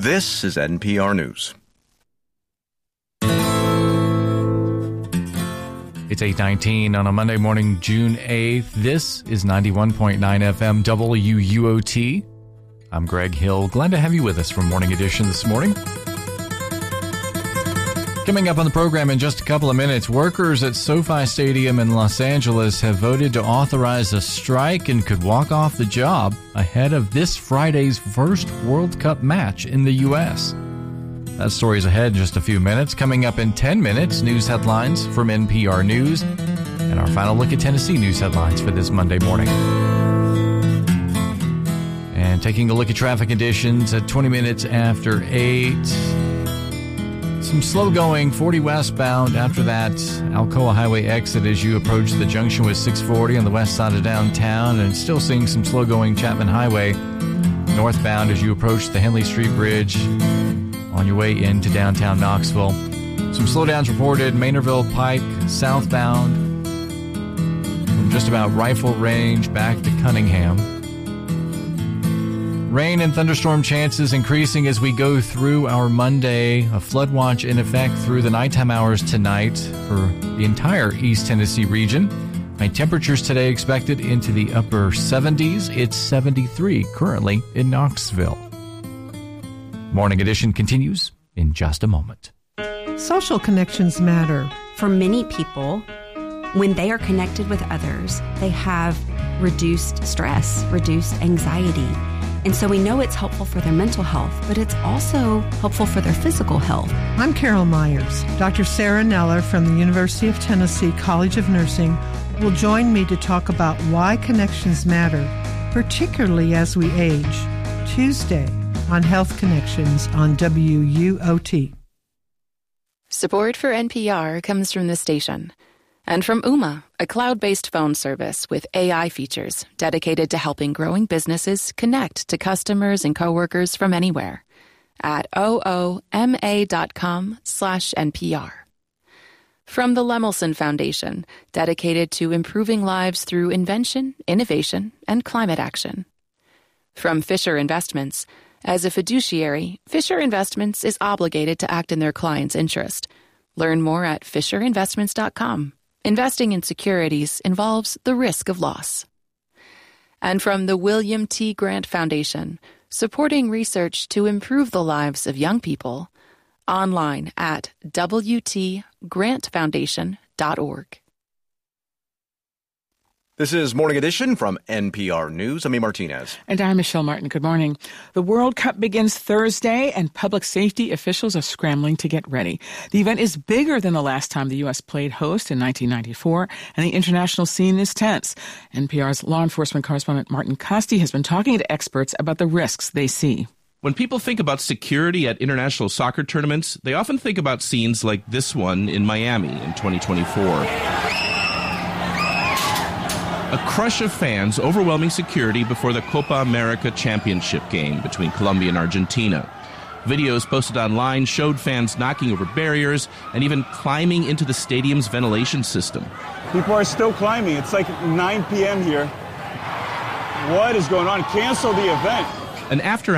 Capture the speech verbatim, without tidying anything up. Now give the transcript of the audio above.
This is N P R News. It's eight nineteen on a Monday morning, June eighth. This is ninety-one point nine F M W U O T. I'm Greg Hill. Glad to have you with us for Morning Edition this morning. Coming up on the program in just a couple of minutes, workers at SoFi Stadium in Los Angeles have voted to authorize a strike and could walk off the job ahead of this Friday's first World Cup match in the U S That story's ahead in just a few minutes. Coming up in ten minutes, news headlines from N P R News and our final look at Tennessee news headlines for this Monday morning. And taking a look at traffic conditions at twenty minutes after eight. Some slow going forty westbound. After that, Alcoa Highway exit as you approach the junction with six forty on the west side of downtown, and still seeing some slow going Chapman Highway northbound as you approach the Henley Street Bridge on your way into downtown Knoxville. Some slowdowns reported Maynardville Pike southbound from just about Rifle Range back to Cunningham. Rain and thunderstorm chances increasing as we go through our Monday. A flood watch in effect through the nighttime hours tonight for the entire East Tennessee region. High temperatures today expected into the upper seventies. It's seventy-three currently in Knoxville. Morning Edition continues in just a moment. Social connections matter. For many people, when they are connected with others, they have reduced stress, reduced anxiety. And so we know it's helpful for their mental health, but it's also helpful for their physical health. I'm Carol Myers. Doctor Sarah Neller from the University of Tennessee College of Nursing will join me to talk about why connections matter, particularly as we age. Tuesday on Health Connections on W U O T. Support for N P R comes from this station and from Ooma, a cloud-based phone service with A I features dedicated to helping growing businesses connect to customers and coworkers from anywhere at ooma.com slash NPR. From the Lemelson Foundation, dedicated to improving lives through invention, innovation, and climate action. From Fisher Investments, as a fiduciary, Fisher Investments is obligated to act in their client's interest. Learn more at fisher investments dot com. Investing in securities involves the risk of loss. And from the William T. Grant Foundation, supporting research to improve the lives of young people, online at w t grant foundation dot org. This is Morning Edition from N P R News. I'm E. Martinez. And I'm Michelle Martin. Good morning. The World Cup begins Thursday, and public safety officials are scrambling to get ready. The event is bigger than the last time the U S played host in nineteen ninety-four, and the international scene is tense. N P R's law enforcement correspondent Martin Costi has been talking to experts about the risks they see. When people think about security at international soccer tournaments, they often think about scenes like this one in Miami in twenty twenty-four. A crush of fans overwhelming security before the Copa America championship game between Colombia and Argentina. Videos posted online showed fans knocking over barriers and even climbing into the stadium's ventilation system. People are still climbing. It's like nine p.m. here. What is going on? Cancel the event. And after